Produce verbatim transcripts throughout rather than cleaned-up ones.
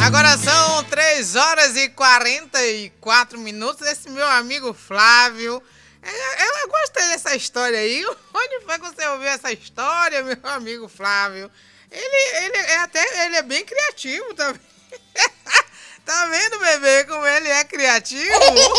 Agora são três horas e quarenta e quatro minutos. Esse meu amigo Flávio, eu, eu gostei dessa história aí. Onde foi que você ouviu essa história, meu amigo Flávio? Ele, ele é até ele é bem criativo também. Tá vendo, bebê, como ele é criativo?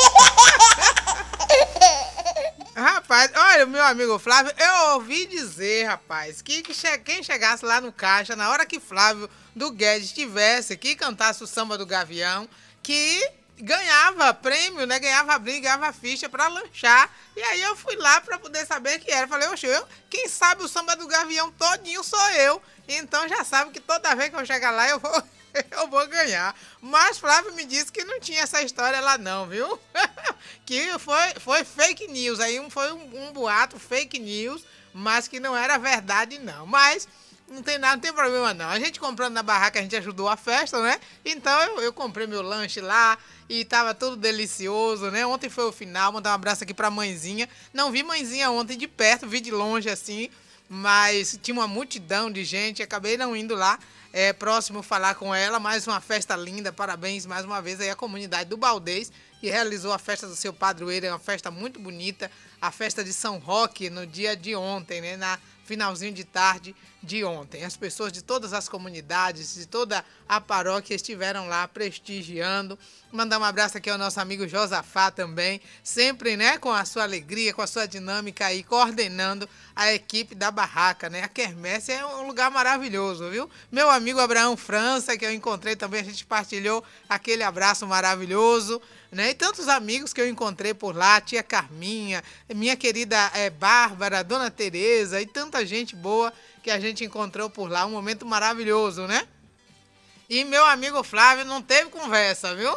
Rapaz, olha, meu amigo Flávio, eu ouvi dizer, rapaz, que, que che quem chegasse lá no caixa, na hora que Flávio do Guedes estivesse aqui, cantasse o samba do Gavião, que ganhava prêmio, né? Ganhava briga, ganhava ficha pra lanchar. E aí eu fui lá pra poder saber que era. Falei, oxe, eu, quem sabe o samba do Gavião todinho sou eu. Então já sabe que toda vez que eu chegar lá eu vou... eu vou ganhar. Mas Flávio me disse que não tinha essa história lá não, viu? Que foi, foi fake news. Aí um, foi um, um boato, fake news, mas que não era verdade não. Mas não tem nada, não tem problema não. A gente comprando na barraca, a gente ajudou a festa, né? Então eu, eu comprei meu lanche lá e tava tudo delicioso, né? Ontem foi o final, mandar um abraço aqui pra mãezinha. Não vi mãezinha ontem de perto, vi de longe assim, mas tinha uma multidão de gente, acabei não indo lá. É próximo falar com ela, mais uma festa linda, parabéns mais uma vez aí à comunidade do Baldez, que realizou a festa do seu padroeiro, é uma festa muito bonita, a festa de São Roque no dia de ontem, né, na finalzinho de tarde de ontem. As pessoas de todas as comunidades, de toda a paróquia estiveram lá prestigiando. Mandar um abraço aqui ao nosso amigo Josafá também, sempre, né, com a sua alegria, com a sua dinâmica aí, coordenando a equipe da barraca, né? A quermesse é um lugar maravilhoso, viu? Meu amigo Abraão França, que eu encontrei também, a gente partilhou aquele abraço maravilhoso, né? E tantos amigos que eu encontrei por lá, tia Carminha, minha querida é, Bárbara, dona Tereza e tanta gente boa que a gente encontrou por lá, um momento maravilhoso, né? E meu amigo Flávio não teve conversa, viu?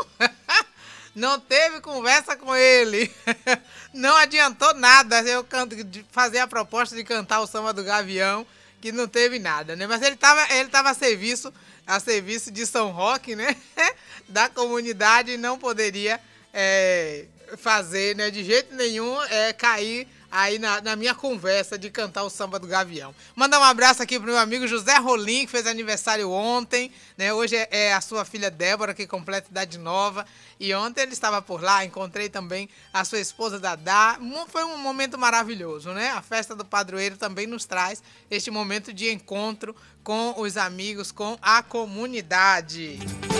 Não teve conversa com ele. Não adiantou nada eu canto, fazer a proposta de cantar o samba do Gavião, que não teve nada, né? Mas ele estava ele tava a serviço, a serviço de São Roque, né? Da comunidade, e não poderia é, fazer, né? De jeito nenhum, é, cair aí na, na minha conversa de cantar o samba do Gavião. Mandar um abraço aqui pro meu amigo José Rolim, que fez aniversário ontem, né? Hoje é, é a sua filha Débora, que completa idade nova. E ontem ele estava por lá, encontrei também a sua esposa Dadá. Foi um momento maravilhoso, né? A festa do padroeiro também nos traz este momento de encontro com os amigos, com a comunidade.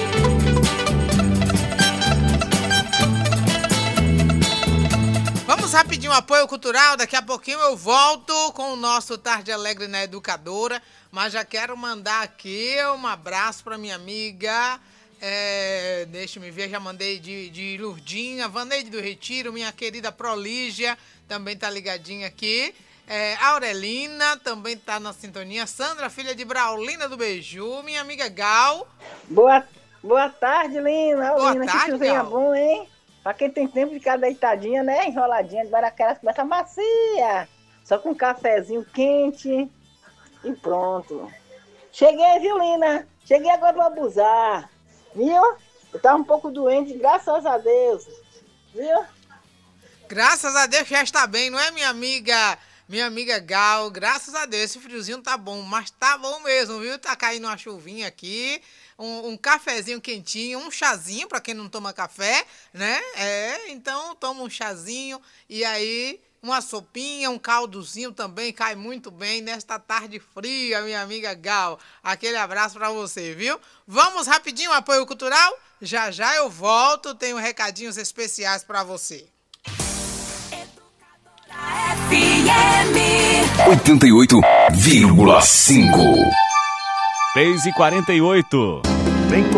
Vamos rapidinho, apoio cultural, daqui a pouquinho eu volto com o nosso Tarde Alegre na Educadora, mas já quero mandar aqui um abraço para minha amiga, é, deixa-me ver, já mandei de, de Lurdinha, Vaneide do Retiro, minha querida Prolígia, também tá ligadinha aqui, é, Aurelina também tá na sintonia, Sandra, filha de Braulina do Beiju, minha amiga Gal. Boa, boa tarde, Lina. Boa Lina, tarde, que chuvinha Gal. bom, hein? Pra quem tem tempo de ficar deitadinha, né? Enroladinha, agora aquelas começa macia. Só com um cafezinho quente e pronto. Cheguei, viu, Lina? Cheguei agora do abusar. Viu? Eu tava um pouco doente, graças a Deus. Viu? Graças a Deus já está bem, não é, minha amiga? Minha amiga Gal, graças a Deus, esse friozinho tá bom, mas tá bom mesmo, viu? Tá caindo uma chuvinha aqui, um, um cafezinho quentinho, um chazinho, pra quem não toma café, né? É, então toma um chazinho e aí uma sopinha, um caldozinho também cai muito bem nesta tarde fria, minha amiga Gal. Aquele abraço pra você, viu? Vamos rapidinho, apoio cultural? Já já eu volto, tenho recadinhos especiais pra você. F M oitenta e oito vírgula cinco. três e quarenta e oito. Vem com